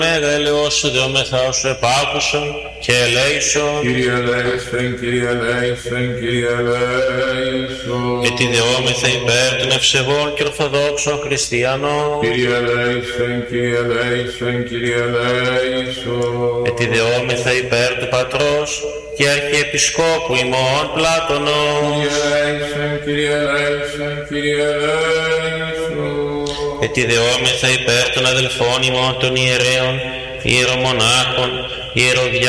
Μέγα ελεός σου δεόμεθα σου επάκουσον και ελέησον. Κύριε ελέησον, Κύριε ελέησον, Κύριε ελέησον. Ετι δεόμεθα υπέρ των ευσεβών και ορθοδόξων χριστιανών. Κύριε ελέησον, Κύριε ελέησον, Κύριε ελέησον. Ετι δεόμεθα υπέρ του Πατρός και Αρχιεπισκόπου ημών Πλάτωνος. Κύριε ελέησον, Κύριε ελέησον, Κύριε ελέησον. Ετι δεόμεθα υπέρ των αδελφών ημών των ιερέων, ιερομονάχων, ιεροδιάκονων,